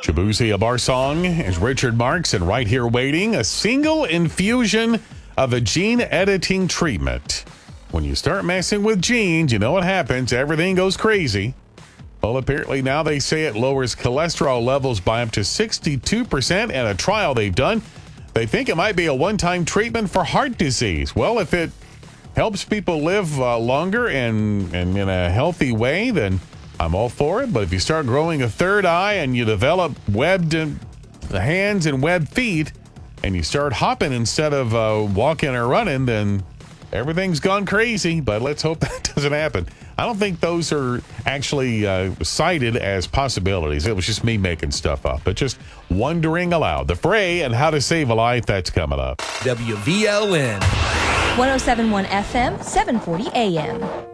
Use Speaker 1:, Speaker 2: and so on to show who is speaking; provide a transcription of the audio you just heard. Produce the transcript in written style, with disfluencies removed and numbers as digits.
Speaker 1: Jabuzi Abarsong is Richard Marks, and right here waiting, a single infusion of a gene editing treatment. When you start messing with genes, you know what happens. Everything goes crazy. Well, apparently now they say it lowers cholesterol levels by up to 62% in a trial they've done. They think it might be a one-time treatment for heart disease. Well, if it helps people live longer and in a healthy way, then I'm all for it. But if you start growing a third eye and you develop webbed hands and webbed feet and you start hopping instead of walking or running, then everything's gone crazy. But let's hope that doesn't happen. I don't think those are actually cited as possibilities. It was just me making stuff up, but just wondering aloud. The Fray and how to save a life, that's coming up.
Speaker 2: WVLN
Speaker 3: 107.1 FM, 740 AM.